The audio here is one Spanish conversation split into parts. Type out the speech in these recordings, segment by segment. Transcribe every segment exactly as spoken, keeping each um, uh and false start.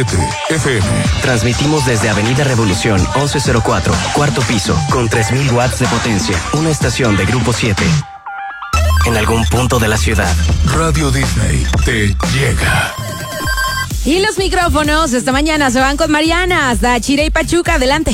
F M. Transmitimos desde Avenida Revolución once cero cuatro, cuarto piso, con tres mil watts de potencia. Una estación de Grupo siete. En algún punto de la ciudad. Radio Disney te llega. Y los micrófonos esta mañana se van con Mariana hasta Chile y Pachuca. Adelante.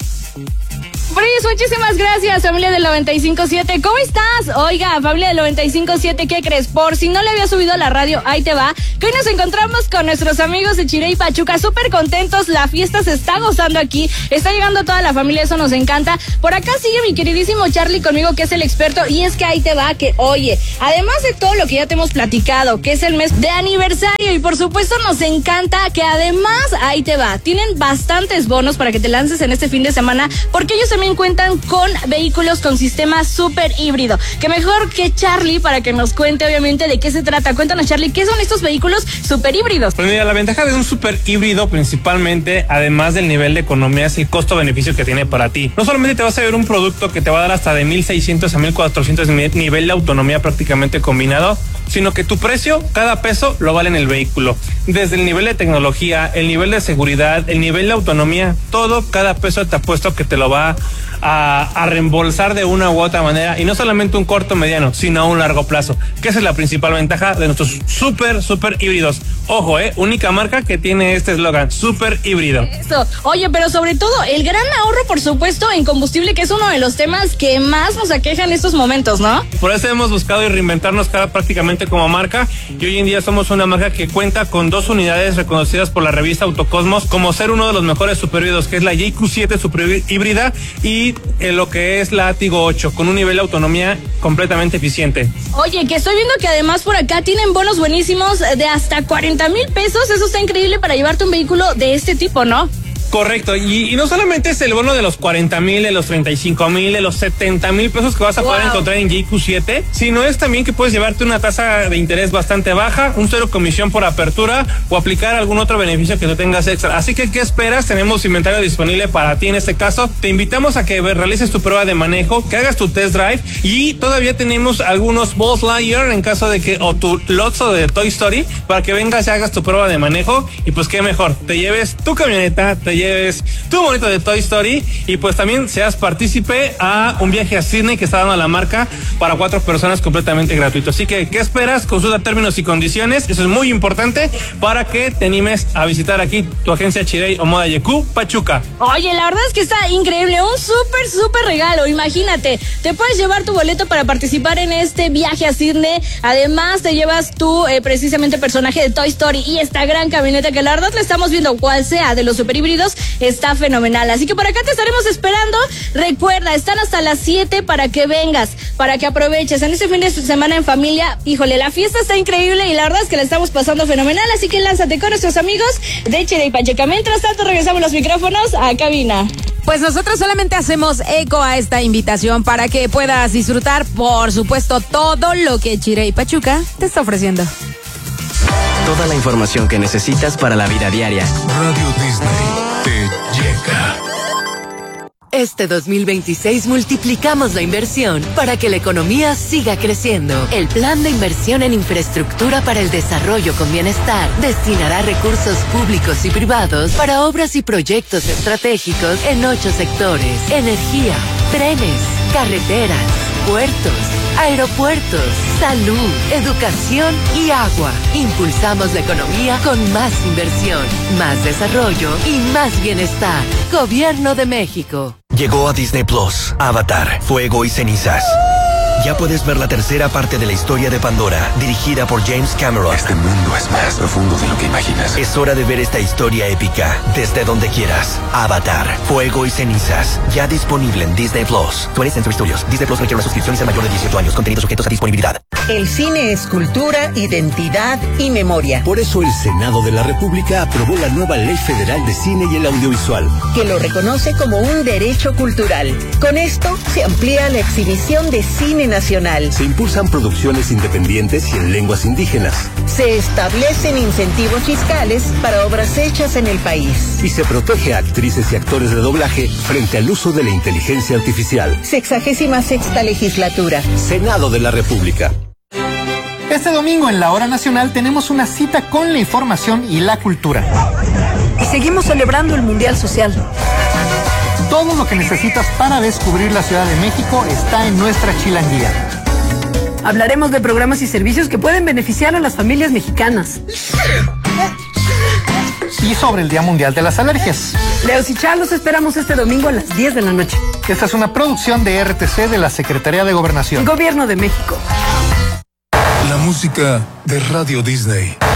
Pues muchísimas gracias, familia del noventa y cinco siete. ¿Cómo estás? Oiga, familia del noventa y cinco siete, ¿qué crees? Por si no le había subido a la radio, ahí te va. Que hoy nos encontramos con nuestros amigos de Chile y Pachuca, súper contentos. La fiesta se está gozando aquí. Está llegando toda la familia, eso nos encanta. Por acá sigue mi queridísimo Charlie conmigo, que es el experto. Y es que ahí te va, que oye, además de todo lo que ya te hemos platicado, que es el mes de aniversario, y por supuesto nos encanta que además, ahí te va, tienen bastantes bonos para que te lances en este fin de semana, porque ellos también cuentan con vehículos con sistema súper híbrido. Que mejor que Charlie para que nos cuente obviamente de qué se trata. Cuéntanos, Charlie, ¿qué son estos vehículos súper híbridos? Pues mira, la ventaja de un súper híbrido principalmente, además del nivel de economía, es el costo-beneficio que tiene para ti. No solamente te vas a ver un producto que te va a dar hasta de mil seiscientos a mil cuatrocientos nivel de autonomía prácticamente combinado, sino que tu precio, cada peso, lo vale en el vehículo. Desde el nivel de tecnología, el nivel de seguridad, el nivel de autonomía, todo, cada peso te apuesto que te lo va a, a reembolsar de una u otra manera, y no solamente un corto mediano, sino a un largo plazo, que esa es la principal ventaja de nuestros súper, súper híbridos. Ojo, eh, única marca que tiene este eslogan, súper híbrido. Eso, oye, pero sobre todo, el gran ahorro, por supuesto, en combustible, que es uno de los temas que más nos aquejan en estos momentos, ¿no? Por eso hemos buscado y reinventarnos cada prácticamente como marca, y hoy en día somos una marca que cuenta con dos unidades reconocidas por la revista Autocosmos como ser uno de los mejores super híbridos, que es la J Q siete super híbrida y eh, lo que es la Atigo ocho, con un nivel de autonomía completamente eficiente. Oye, que estoy viendo que además por acá tienen bonos buenísimos de hasta cuarenta mil pesos. Eso está increíble para llevarte un vehículo de este tipo, ¿no? Correcto, y, y no solamente es el bono de los cuarenta mil, de los treinta y cinco mil, de los setenta mil pesos que vas a wow. poder encontrar en J Q siete, sino es también que puedes llevarte una tasa de interés bastante baja, un cero comisión por apertura o aplicar algún otro beneficio que tú tengas extra. Así que, ¿qué esperas? Tenemos inventario disponible para ti en este caso. Te invitamos a que realices tu prueba de manejo, que hagas tu test drive, y todavía tenemos algunos Buzz Lightyear en caso de que, o tu Lotso de Toy Story, para que vengas y hagas tu prueba de manejo, y pues qué mejor, te lleves tu camioneta, te lleves lleves tu bonito de Toy Story, y pues también seas partícipe a un viaje a Disney que está dando la marca para cuatro personas completamente gratuito. Así que, ¿qué esperas? Consulta términos y condiciones, eso es muy importante para que te animes a visitar aquí tu agencia Chirey o Moda Yeku Pachuca. Oye, la verdad es que está increíble, un súper, súper regalo. Imagínate, te puedes llevar tu boleto para participar en este viaje a Disney. Además, te llevas tu eh, precisamente personaje de Toy Story y esta gran camioneta que la verdad le estamos viendo, cual sea de los super híbridos, está fenomenal. Así que por acá te estaremos esperando. Recuerda, están hasta las siete para que vengas, para que aproveches en este fin de semana en familia. Híjole, la fiesta está increíble y la verdad es que la estamos pasando fenomenal. Así que lánzate con nuestros amigos de Chile y Pachuca. Mientras tanto, regresamos los micrófonos a cabina. Pues nosotros solamente hacemos eco a esta invitación para que puedas disfrutar, por supuesto, todo lo que Chile y Pachuca te está ofreciendo. Toda la información que necesitas para la vida diaria. Radio Disney te llega. Este dos mil veintiséis multiplicamos la inversión para que la economía siga creciendo. El Plan de Inversión en Infraestructura para el Desarrollo con Bienestar destinará recursos públicos y privados para obras y proyectos estratégicos en ocho sectores: energía, trenes, carreteras, puertos, aeropuertos, salud, educación y agua. Impulsamos la economía con más inversión, más desarrollo y más bienestar. Gobierno de México. Llegó a Disney Plus, Avatar, Fuego y Cenizas. Ya puedes ver la tercera parte de la historia de Pandora, dirigida por James Cameron. Este mundo es más profundo de lo que imaginas. Es hora de ver esta historia épica desde donde quieras. Avatar, Fuego y Cenizas, ya disponible en Disney Plus. twentieth Century Studios. Disney Plus requiere una suscripción y ser mayor de dieciocho años. Contenidos sujetos a disponibilidad. El cine es cultura, identidad y memoria. Por eso el Senado de la República aprobó la nueva Ley Federal de Cine y el Audiovisual, que lo reconoce como un derecho cultural. Con esto se amplía la exhibición de cine nacional. Se impulsan producciones independientes y en lenguas indígenas. Se establecen incentivos fiscales para obras hechas en el país. Y se protege a actrices y actores de doblaje frente al uso de la inteligencia artificial. Sexagésima sexta legislatura. Senado de la República. Este domingo en la Hora Nacional tenemos una cita con la información y la cultura. Y seguimos celebrando el Mundial Social. Todo lo que necesitas para descubrir la Ciudad de México está en nuestra chilanguía. Hablaremos de programas y servicios que pueden beneficiar a las familias mexicanas. Y sobre el Día Mundial de las Alergias. Leos y Char, los esperamos este domingo a las diez de la noche. Esta es una producción de R T C de la Secretaría de Gobernación. Gobierno de México. La música de Radio Disney.